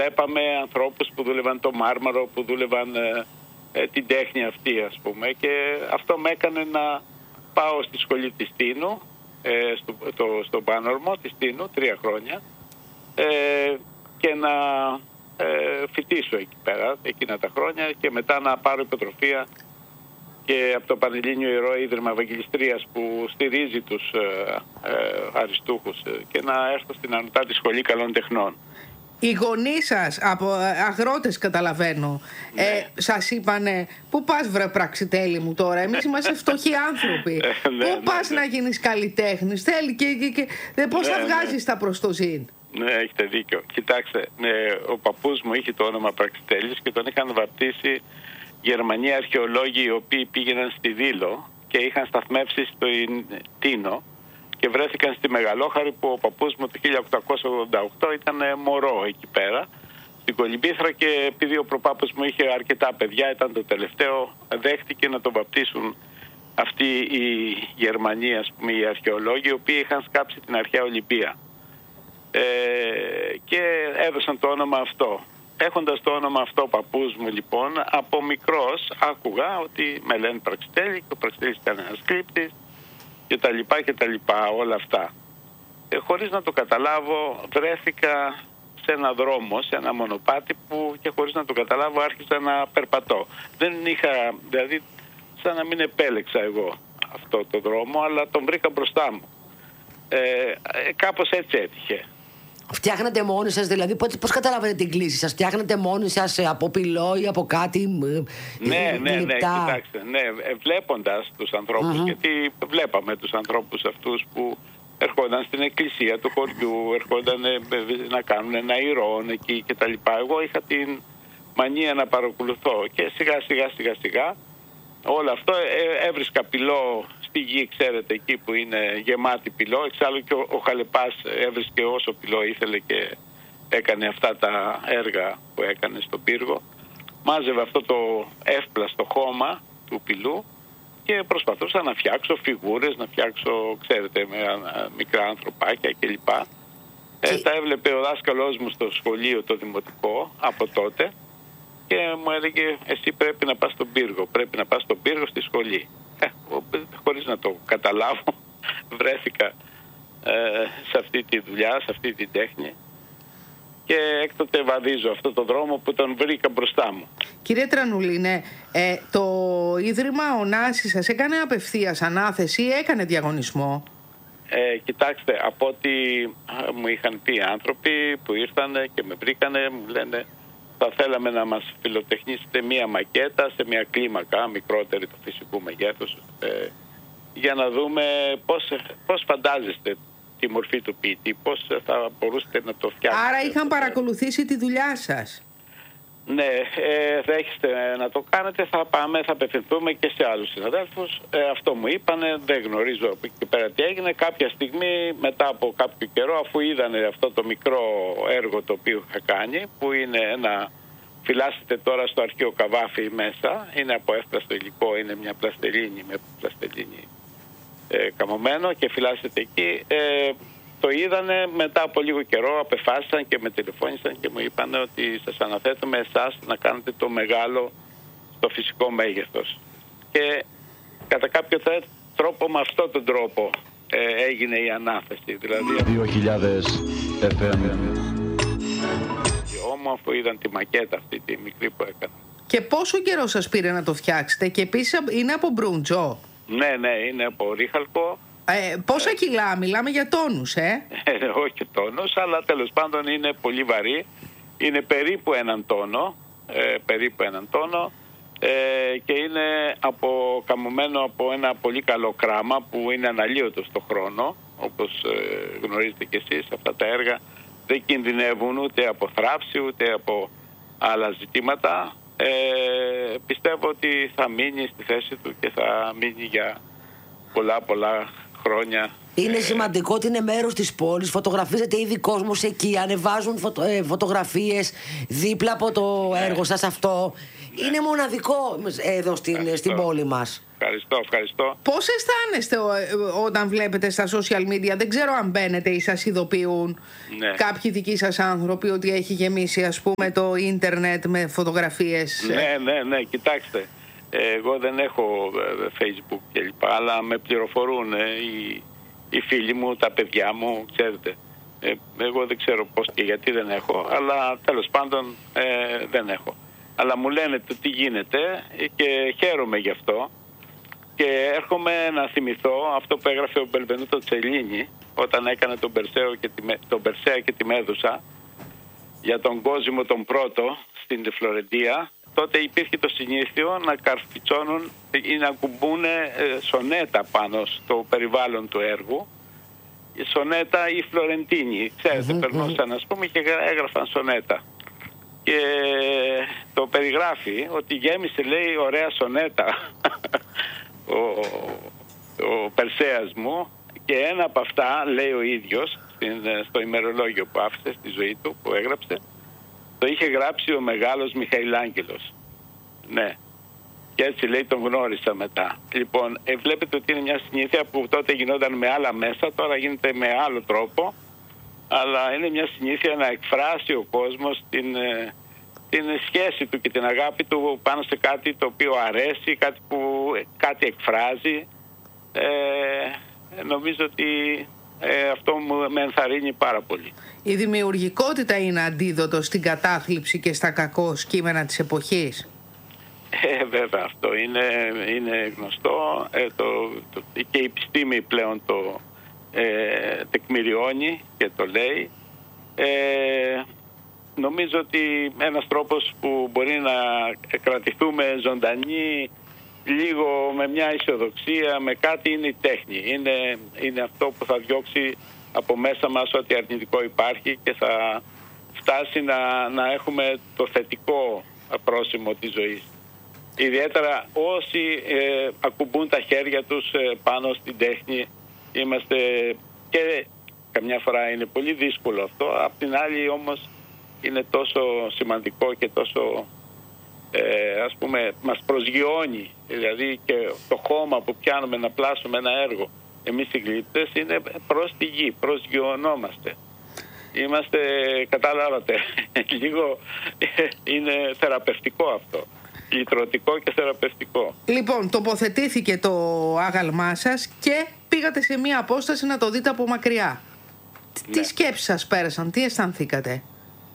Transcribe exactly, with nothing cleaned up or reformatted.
βλέπαμε ανθρώπους που δούλευαν το μάρμαρο, που δούλευαν ε, ε, την τέχνη αυτή, ας πούμε, και αυτό με έκανε να πάω στη σχολή της Τίνου, ε, στο, το, στον Πάνορμο της Τίνου, τρία χρόνια, ε, και να ε, φοιτήσω εκεί πέρα, εκείνα τα χρόνια, και μετά να πάρω υποτροφία και από το Πανελλήνιο Ιερό Ίδρυμα Ευαγγελιστρίας που στηρίζει τους ε, ε, αριστούχους, ε, και να έρθω στην Ανωτάτη Σχολή Καλών Τεχνών. Οι γονείς σας, από αγρότες καταλαβαίνω, ναι. ε, σας είπανε πού πας βρε πραξιτέλη μου τώρα, εμείς είμαστε φτωχοί άνθρωποι, ε, ναι, πού πας ναι, ναι. να γίνεις καλλιτέχνης, θέλει και, και, και δε, πώς ναι, θα βγάζεις ναι. τα προστοζήν. Ναι, έχετε δίκιο. Κοιτάξτε, ναι, ο παππούς μου είχε το όνομα Πραξιτέλης και τον είχαν βαπτίσει Γερμανοί αρχαιολόγοι, οι οποίοι πήγαιναν στη Δήλο και είχαν σταθμεύσει στο Τίνο και βρέθηκαν στη Μεγαλόχαρη, που ο παππούς μου το χίλια οκτακόσια ογδόντα οκτώ ήταν μωρό εκεί πέρα, στην Κολυμπήθρα, και επειδή ο προπάπους μου είχε αρκετά παιδιά, ήταν το τελευταίο, δέχτηκε να τον βαπτίσουν αυτοί οι Γερμανοί, ας πούμε, οι αρχαιολόγοι, οι οποίοι είχαν σκάψει την αρχαία Ολυμπία. Ε, και έδωσαν το όνομα αυτό. Έχοντας το όνομα αυτό ο παππούς μου, λοιπόν, από μικρός άκουγα ότι με λένε Πραξιτέλη και ο Πραξιτέλης ήταν ένας κλήπτης και τα λοιπά και τα λοιπά, όλα αυτά. Ε, χωρίς να το καταλάβω βρέθηκα σε ένα δρόμο, σε ένα μονοπάτι που, και χωρίς να το καταλάβω άρχισα να περπατώ. Δεν είχα, δηλαδή σαν να μην επέλεξα εγώ αυτό το δρόμο, αλλά τον βρήκα μπροστά μου. Ε, ε, κάπως έτσι έτυχε. Φτιάχνετε μόνοι σας, δηλαδή, πώς καταλάβατε την κλίση σας? Φτιάχνετε μόνοι σας από πυλό ή από κάτι? Ναι, ναι, ναι, κοιτάξτε, ναι, βλέποντας τους ανθρώπους, mm-hmm. γιατί βλέπαμε τους ανθρώπους αυτούς που ερχόνταν στην εκκλησία του χωριού, ερχόνταν να κάνουν ένα ηρών εκεί και τα λοιπά. Εγώ είχα την μανία να παρακολουθώ και σιγά σιγά σιγά σιγά όλο αυτό ε, έβρισκα πυλό στη γη, ξέρετε, εκεί που είναι γεμάτη πυλό. Εξάλλου και ο, ο Χαλεπάς έβρισκε όσο πυλό ήθελε και έκανε αυτά τα έργα που έκανε στον πύργο. Μάζευε αυτό το εύπλαστο χώμα του πυλού και προσπαθούσα να φτιάξω φιγούρες, να φτιάξω, ξέρετε, με μικρά ανθρωπάκια κλπ. Ε, τα έβλεπε ο δάσκαλός μου στο σχολείο το δημοτικό από τότε και μου έλεγε εσύ πρέπει να πας στον πύργο, πρέπει να πας στον πύργο στη σχολή. Ε, χωρίς να το καταλάβω βρέθηκα ε, σε αυτή τη δουλειά, σε αυτή τη τέχνη και έκτοτε βαδίζω αυτό το δρόμο που τον βρήκα μπροστά μου. Κύριε Τρανούλη, ναι, ε, το Ίδρυμα Ωνάσης σας έκανε απευθείας ανάθεση ή έκανε διαγωνισμό? Ε, κοιτάξτε, από ό,τι μου είχαν πει άνθρωποι που ήρθαν και με βρήκανε, μου λένε θα θέλαμε να μας φιλοτεχνήσετε μία μακέτα σε μία κλίμακα μικρότερη του φυσικού μεγέθους, ε, για να δούμε πώς, πώς φαντάζεστε τη μορφή του ποιητή, πώς θα μπορούσατε να το φτιάξετε. Άρα είχαν παρακολουθήσει τη δουλειά σας? Ναι, ε, δέχεστε να το κάνετε, θα πάμε, θα απευθυνθούμε και σε άλλους συναδέλφους. Ε, αυτό μου είπανε, δεν γνωρίζω από εκεί και πέρα τι έγινε. Κάποια στιγμή, μετά από κάποιο καιρό, αφού είδανε αυτό το μικρό έργο το οποίο είχα κάνει, που είναι ένα, φυλάσσεται τώρα στο αρχείο Καβάφη μέσα, είναι από εύπλαστο υλικό, είναι μια πλαστελίνη με πλαστελίνη ε, καμωμένο και φυλάσσεται εκεί. Ε, Το είδανε, μετά από λίγο καιρό απεφάσισαν και με τηλεφώνησαν και μου είπαν ότι σας αναθέτουμε εσάς να κάνετε το μεγάλο στο φυσικό μέγεθος. Και κατά κάποιο τρόπο με αυτόν τον τρόπο ε, έγινε η ανάθεση. Δηλαδή δύο χιλιάδες εφ εμ. Όμως αφού είδαν τη μακέτα αυτή τη μικρή που έκανα. Και πόσο καιρό σας πήρε να το φτιάξετε? Και επίσης είναι από μπρούντζο? Ναι, ναι, είναι από ρίχαλκο. Ε, πόσα κιλά, μιλάμε για τόνους, ε? ε όχι τόνους, αλλά τέλος πάντων είναι πολύ βαρύ. Είναι περίπου έναν τόνο, ε, περίπου έναν τόνο ε, και είναι από, καμωμένο από ένα πολύ καλό κράμα που είναι αναλύωτο στο χρόνο, όπως ε, γνωρίζετε κι εσείς. Αυτά τα έργα δεν κινδυνεύουν ούτε από θράψη ούτε από άλλα ζητήματα. Ε, πιστεύω ότι θα μείνει στη θέση του και θα μείνει για πολλά πολλά χρόνια. Είναι σημαντικό ότι είναι μέρος της πόλης, φωτογραφίζεται ήδη κόσμος εκεί, ανεβάζουν φωτο, ε, φωτογραφίες δίπλα από το έργο σας αυτό. Είναι μοναδικό εδώ στην, στην πόλη μας. Ευχαριστώ, ευχαριστώ. Πώς αισθάνεστε όταν βλέπετε στα social media, δεν ξέρω αν μπαίνετε ή σας ειδοποιούν ναι. κάποιοι δικοί σας άνθρωποι ότι έχει γεμίσει ας πούμε το ίντερνετ με φωτογραφίες? Ναι, ναι, ναι, κοιτάξτε. Εγώ δεν έχω Facebook κλπ. Αλλά με πληροφορούν οι, οι φίλοι μου, τα παιδιά μου, ξέρετε. Ε, εγώ δεν ξέρω πώς και γιατί δεν έχω, αλλά τέλος πάντων ε, δεν έχω. Αλλά μου λένε το τι γίνεται και χαίρομαι γι' αυτό. Και έρχομαι να θυμηθώ αυτό που έγραφε ο Μπενβενούτο Τσελίνι όταν έκανε τον Περσαίο και τη, τον Περσέα και τη Μέδουσα για τον Κόσμο τον πρώτο στην Φλωρεντία. Τότε υπήρχε το συνήθειο να καρφιτσώνουν ή να κουμπούν σονέτα πάνω στο περιβάλλον του έργου. Η σονέτα ή Φλωρεντίνη. Ξέρετε, mm-hmm. περνούσαν ας πούμε και έγραφαν σονέτα. Και το περιγράφει ότι γέμισε, λέει, ωραία σονέτα ο, ο Περσέας μου, και ένα από αυτά, λέει ο ίδιος στην, στο ημερολόγιο που άφησε στη ζωή του, που έγραψε, το είχε γράψει ο μεγάλος Μιχαηλάγγελος. Ναι. Και έτσι, λέει, τον γνώρισα μετά. Λοιπόν, ε, βλέπετε ότι είναι μια συνήθεια που τότε γινόταν με άλλα μέσα, τώρα γίνεται με άλλο τρόπο, αλλά είναι μια συνήθεια να εκφράσει ο κόσμος την, την σχέση του και την αγάπη του πάνω σε κάτι το οποίο αρέσει, κάτι που κάτι εκφράζει. Ε, νομίζω ότι ε, αυτό μου, με ενθαρρύνει πάρα πολύ. Η δημιουργικότητα είναι αντίδοτο στην κατάθλιψη και στα κακό κείμενα της εποχής. Ε, βέβαια, αυτό είναι, είναι γνωστό. Ε, το, το, και η επιστήμη πλέον το ε, τεκμηριώνει και το λέει. Ε, νομίζω ότι ένας τρόπος που μπορεί να κρατηθούμε ζωντανοί λίγο με μια αισιοδοξία, με κάτι, είναι η τέχνη. Είναι, είναι αυτό που θα διώξει από μέσα μας ό,τι αρνητικό υπάρχει και θα φτάσει να, να έχουμε το θετικό πρόσημο της ζωής. Ιδιαίτερα όσοι ε, ακουμπούν τα χέρια τους ε, πάνω στην τέχνη, είμαστε, και καμιά φορά είναι πολύ δύσκολο αυτό, απ' την άλλη όμως είναι τόσο σημαντικό και τόσο ε, ας πούμε μας προσγειώνει, δηλαδή και το χώμα που πιάνουμε να πλάσουμε ένα έργο εμείς οι γλύπτες είναι προς τη γη, προσγειωνόμαστε. Είμαστε, καταλάβατε, λίγο είναι θεραπευτικό αυτό. Λυτρωτικό και θεραπευτικό. Λοιπόν, τοποθετήθηκε το άγαλμά σας και πήγατε σε μία απόσταση να το δείτε από μακριά. Ναι. Τι σκέψεις σας πέρασαν, τι αισθανθήκατε?